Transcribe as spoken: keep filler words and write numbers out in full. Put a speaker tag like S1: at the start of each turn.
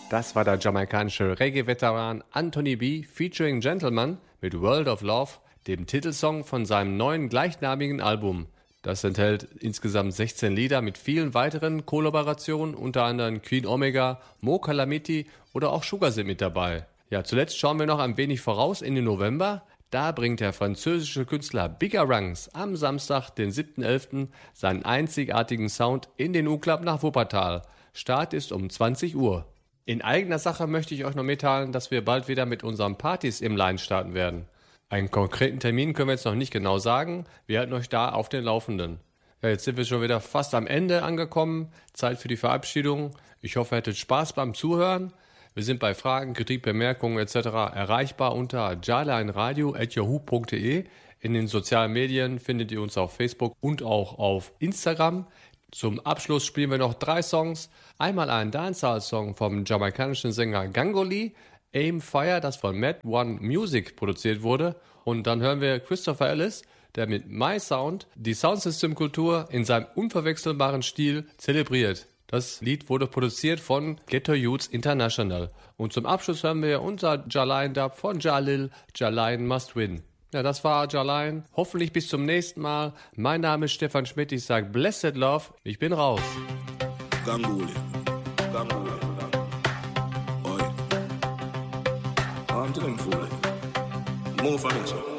S1: Das war der jamaikanische Reggae-Veteran Anthony B. featuring Gentleman mit World of Love, dem Titelsong von seinem neuen gleichnamigen Album. Das enthält insgesamt sechzehn Lieder mit vielen weiteren Kollaborationen, unter anderem Queen Omega, Mo Calamity oder auch Sugar sind mit dabei. Ja, zuletzt schauen wir noch ein wenig voraus in den November. Da bringt der französische Künstler Bigga Ranks am Samstag, den siebten elften seinen einzigartigen Sound in den U-Club nach Wuppertal. Start ist um zwanzig Uhr. In eigener Sache möchte ich euch noch mitteilen, dass wir bald wieder mit unseren Partys im Line starten werden. Einen konkreten Termin können wir jetzt noch nicht genau sagen, wir halten euch da auf den Laufenden. Ja, jetzt sind wir schon wieder fast am Ende angekommen, Zeit für die Verabschiedung. Ich hoffe, ihr hattet Spaß beim Zuhören. Wir sind bei Fragen, Kritik, Bemerkungen et cetera erreichbar unter jarlineradio at yahoo punkt de. In den sozialen Medien findet ihr uns auf Facebook und auch auf Instagram. Zum Abschluss spielen wir noch drei Songs. Einmal einen Dancehall-Song vom jamaikanischen Sänger Gangoli, Aim Fire, das von Mad One Music produziert wurde. Und dann hören wir Christopher Ellis, der mit My Sound die Soundsystem-Kultur in seinem unverwechselbaren Stil zelebriert. Das Lied wurde produziert von Ghetto Youths International. Und zum Abschluss hören wir unser Jalain-Dub von Jalil, Jalain Must Win. Ja, das war Jalain. Hoffentlich bis zum nächsten Mal. Mein Name ist Stefan Schmidt. Ich sage Blessed Love. Ich bin raus.
S2: Gangoli. Gangoli. Oi. I'm to them fully. Move on it.